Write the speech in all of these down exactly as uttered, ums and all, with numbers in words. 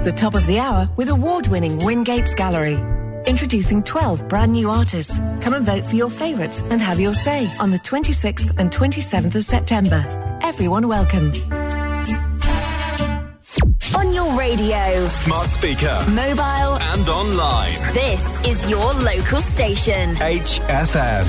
the top of the hour with award-winning Wingates Gallery. Introducing twelve brand new artists. Come and vote for your favourites and have your say on the twenty-sixth and twenty-seventh of September. Everyone welcome. On your radio, smart speaker, mobile and online. This is your local station. H F M.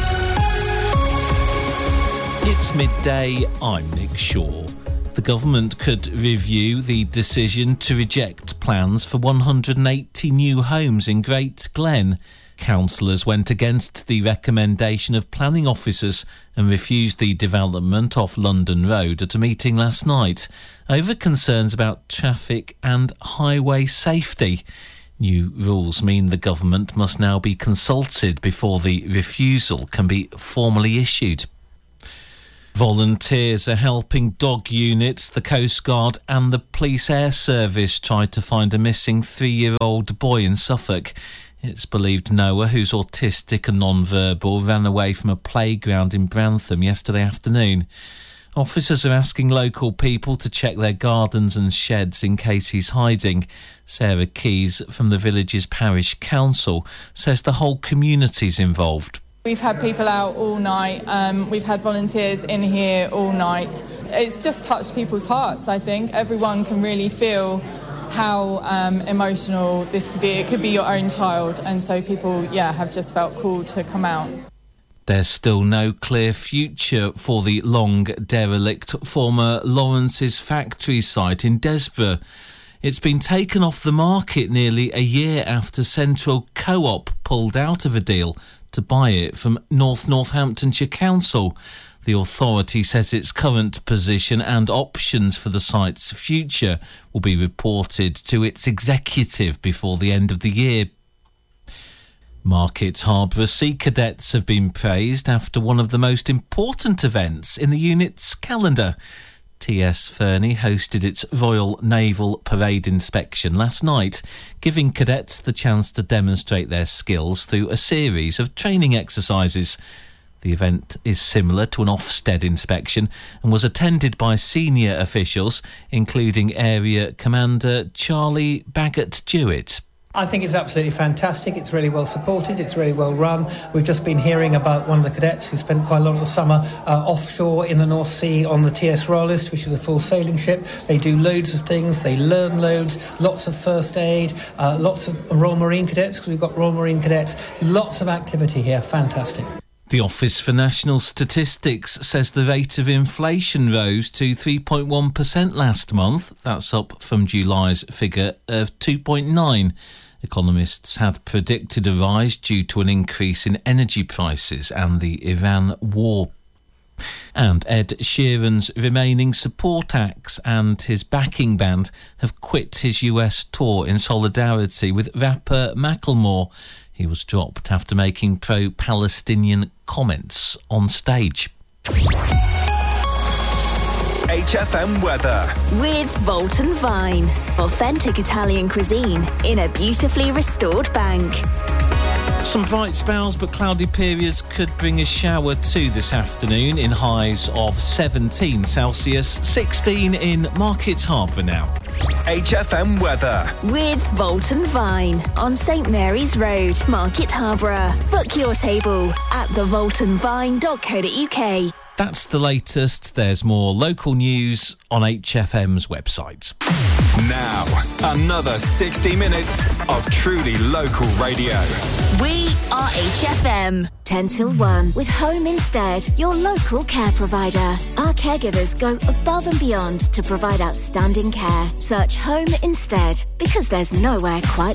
It's midday, I'm Nick Shaw. The government could review the decision to reject plans for one hundred eighty new homes in Great Glen. Councillors went against the recommendation of planning officers and refused the development off London Road at a meeting last night over concerns about traffic and highway safety. New rules mean the government must now be consulted before the refusal can be formally issued. Volunteers are helping dog units, the Coast Guard and the Police Air Service try to find a missing three-year-old boy in Suffolk. It's believed Noah, who's autistic and non-verbal, ran away from a playground in Brantham yesterday afternoon. Officers are asking local people to check their gardens and sheds in case he's hiding. Sarah Keys from the village's parish council says the whole community's involved. We've had people out all night, um, we've had volunteers in here all night. It's just touched people's hearts, I think. Everyone can really feel how um, emotional this could be. It could be your own child, and so people, yeah, have just felt called to come out. There's still no clear future for the long derelict former Lawrence's factory site in Desborough. It's been taken off the market nearly a year after Central Co-op pulled out of a deal to buy it from North Northamptonshire Council. The authority says its current position and options for the site's future will be reported to its executive before the end of the year. Market Harborough Sea Cadets have been praised after one of the most important events in the unit's calendar. T S Fernie hosted its Royal Naval Parade inspection last night, giving cadets the chance to demonstrate their skills through a series of training exercises. The event is similar to an Ofsted inspection and was attended by senior officials, including Area Commander Charlie Baggott-Jewett. I think it's absolutely fantastic. It's really well supported. It's really well run. We've just been hearing about one of the cadets who spent quite a lot of the summer uh, offshore in the North Sea on the T S Royalist, which is a full sailing ship. They do loads of things. They learn loads, lots of first aid, uh, lots of Royal Marine Cadets, because we've got Royal Marine Cadets. Lots of activity here. Fantastic. The Office for National Statistics says the rate of inflation rose to three point one percent last month. That's up from July's figure of two point nine. Economists had predicted a rise due to an increase in energy prices and the Iran war. And Ed Sheeran's remaining support acts and his backing band have quit his U S tour in solidarity with rapper Macklemore. He was dropped after making pro-Palestinian comments on stage. H F M weather. With Volton Vine. Authentic Italian cuisine in a beautifully restored bank. Some bright spells, but cloudy periods could bring a shower too this afternoon in highs of seventeen Celsius, sixteen in Market Harborough now. H F M weather. With Volton Vine on St Mary's Road, Market Harborough. Book your table at the volton vine dot co dot uk. That's the latest. There's more local news on H F M's website. Now, another sixty minutes of truly local radio. We are H F M. ten till one with Home Instead, your local care provider. Our caregivers go above and beyond to provide outstanding care. Search Home Instead, because there's nowhere quite